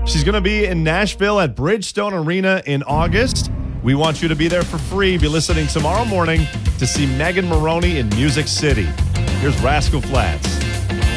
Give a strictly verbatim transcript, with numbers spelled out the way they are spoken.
She's going to be in Nashville at Bridgestone Arena in August. We want you to be there for free. Be listening tomorrow morning to see Megan Moroney in Music City. Here's Rascal Flatts.